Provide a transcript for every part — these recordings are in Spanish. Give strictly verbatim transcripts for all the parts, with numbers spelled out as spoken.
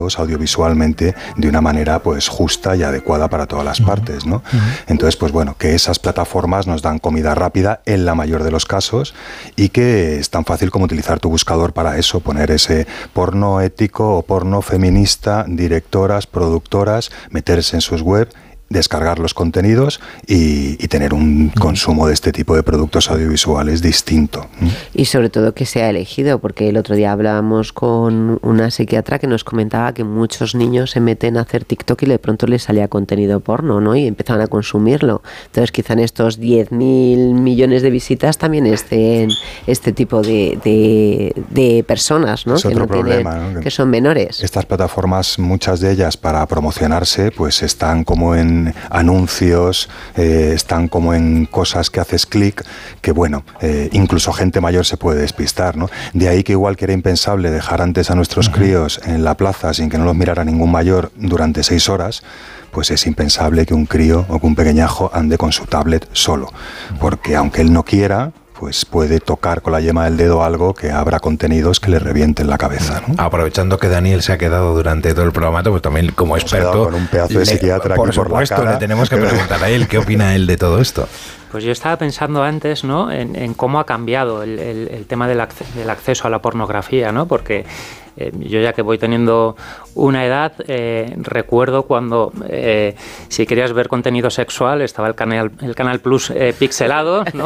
audiovisualmente de una manera pues justa y adecuada para todas las partes, ¿no? Uh-huh. Entonces, pues bueno, que esas plataformas nos dan comida rápida en la mayor de los casos y que es tan fácil como utilizar tu buscador para eso, poner ese porno ético o porno feminista, directoras, productoras, meterse en sus web, descargar los contenidos y, y tener un consumo de este tipo de productos audiovisuales distinto. Y sobre todo que sea elegido, porque el otro día hablábamos con una psiquiatra que nos comentaba que muchos niños se meten a hacer TikTok y de pronto les salía contenido porno, ¿no? Y empezaban a consumirlo. Entonces quizá en estos diez mil millones de visitas también estén este tipo de, de, de personas, ¿no? Es que otro no problema, tienen, ¿no? que son menores. Estas plataformas, muchas de ellas para promocionarse, pues están como en anuncios, eh, están como en cosas que haces clic, que bueno, eh, incluso gente mayor se puede despistar, ¿no? De ahí que igual que era impensable dejar antes a nuestros uh-huh. críos en la plaza sin que no los mirara ningún mayor durante seis horas, pues es impensable que un crío o que un pequeñajo ande con su tablet solo, porque aunque él no quiera, pues puede tocar con la yema del dedo algo que abra contenidos que le revienten la cabeza, ¿no? Aprovechando que Daniel se ha quedado durante todo el programa, pues también como experto, con un pedazo de le, psiquiatra por aquí por supuesto, la cara. Le tenemos que preguntar a él qué opina él de todo esto. Pues yo estaba pensando antes, ¿no?, en, en cómo ha cambiado el, el, el tema del, acce- del acceso a la pornografía, ¿no? Porque eh, yo ya que voy teniendo una edad, eh, recuerdo cuando eh, si querías ver contenido sexual estaba el canal, el canal Plus eh, pixelado, ¿no?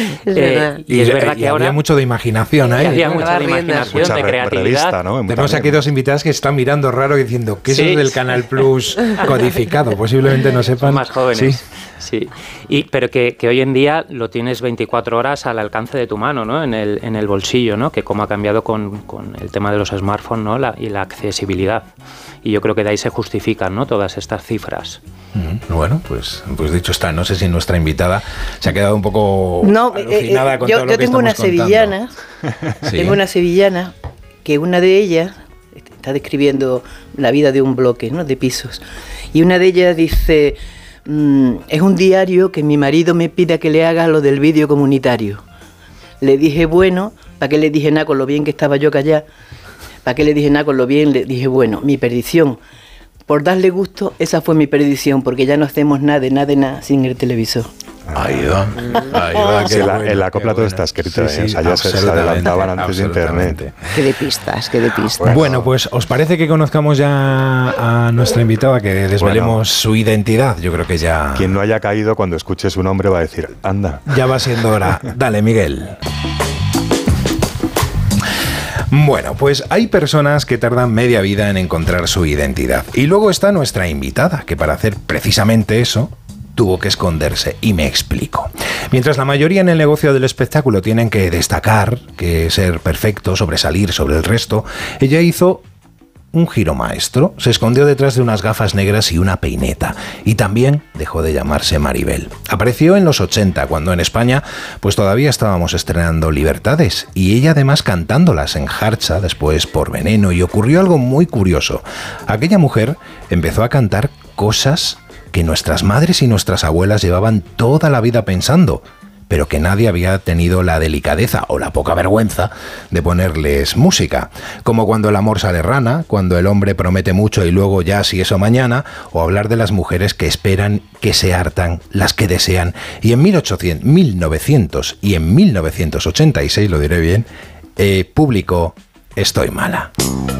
eh, y, y es verdad y que ahora había mucho de imaginación, ¿eh? Había mucha de imaginación, mucha de re- creatividad. revista, ¿no? Tenemos aquí dos invitadas que están mirando raro y diciendo ¿qué es Sí. eso del canal Plus codificado? Posiblemente no sepan. Son más jóvenes. Sí. Sí, y, pero que, que hoy en día lo tienes veinticuatro horas al alcance de tu mano, ¿no? En el, en el bolsillo, ¿no? Que como ha cambiado con, con el tema de los smartphones, ¿no? La, y la accesibilidad. Y yo creo que de ahí se justifican, ¿no?, todas estas cifras. Mm, bueno, pues, pues dicho está. No sé si nuestra invitada se ha quedado un poco no, alucinada eh, con yo, todo lo yo que tengo estamos una contando. sevillana, Sí. tengo una sevillana que una de ellas está describiendo la vida de un bloque, ¿no?, de pisos. Y una de ellas dice... es un diario que mi marido me pide que le haga lo del vídeo comunitario. Le dije, bueno, ¿para qué le dije nada con lo bien que estaba yo callada? ¿Para qué le dije nada con lo bien? Le dije, bueno, mi perdición. Por darle gusto, esa fue mi perdición, porque ya no hacemos nada de nada de nada sin el televisor. Ahí va, ahí va. Sí, la, en la copla todo está escrito, sí, ¿eh? O sea, ya se, se adelantaban antes de internet. Qué de pistas, qué de pistas. Bueno, bueno, pues ¿os parece que conozcamos ya a nuestra invitada, que desvelemos bueno, su identidad? Yo creo que ya... Quien no haya caído cuando escuche su nombre va a decir, anda. Ya va siendo hora. Dale, Miguel. Bueno, pues hay personas que tardan media vida en encontrar su identidad. Y luego está nuestra invitada, que para hacer precisamente eso tuvo que esconderse, y me explico. Mientras la mayoría en el negocio del espectáculo tienen que destacar, que ser perfecto, sobresalir sobre el resto, ella hizo un giro maestro, se escondió detrás de unas gafas negras y una peineta, y también dejó de llamarse Maribel. Apareció en los ochenta, cuando en España pues todavía estábamos estrenando Libertades, y ella además cantándolas en Jarcha, después por Veneno, y ocurrió algo muy curioso. Aquella mujer empezó a cantar cosas que nuestras madres y nuestras abuelas llevaban toda la vida pensando, pero que nadie había tenido la delicadeza o la poca vergüenza de ponerles música. Como cuando el amor sale rana, cuando el hombre promete mucho y luego ya si eso mañana, o hablar de las mujeres que esperan, que se hartan, las que desean. Y en mil ochocientos, mil novecientos y en mil novecientos ochenta y seis, lo diré bien, eh, publicó Estoy mala.